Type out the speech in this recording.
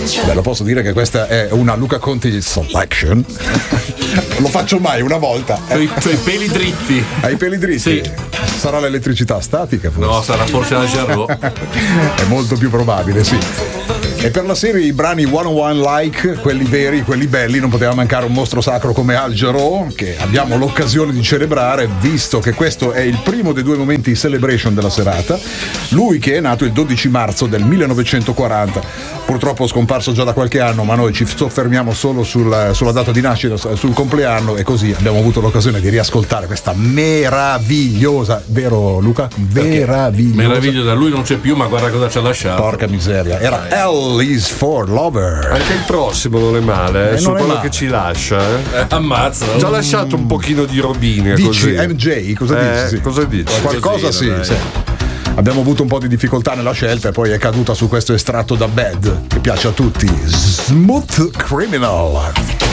Beh, lo posso dire che questa è una Luca Conti Selection. Non lo faccio mai, una volta. Cioè i peli dritti. Hai i peli dritti? Sì. Sarà l'elettricità statica forse? No, sarà forse la Jarreau. È molto più probabile, sì. E per la serie i brani 101 Like, quelli veri, quelli belli, non poteva mancare un mostro sacro come Al Jarreau, che abbiamo l'occasione di celebrare, visto che questo è il primo dei due momenti celebration della serata. Lui che è nato il 12 marzo del 1940, purtroppo scomparso già da qualche anno, ma noi ci soffermiamo solo sulla data di nascita, sul compleanno, e così abbiamo avuto l'occasione di riascoltare questa meravigliosa, vero Luca? Meravigliosa, lui non c'è più, ma guarda cosa ci ha lasciato. Porca miseria, era L is for Lover. Anche il prossimo non è male, su quello che ci lascia. Ammazza. Ci ha lasciato un pochino di robine. Dici così. MJ, cosa dici? Sì. Cosa dici? Qualcosa sì. Abbiamo avuto un po' di difficoltà nella scelta e poi è caduta su questo estratto da Bad che piace a tutti. Smooth Criminal.